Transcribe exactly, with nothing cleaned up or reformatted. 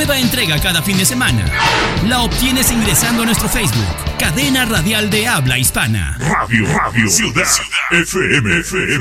Nueva entrega cada fin de semana. La obtienes ingresando a nuestro Facebook, Cadena Radial de Habla Hispana. Radio, Radio, Ciudad, F M, F M.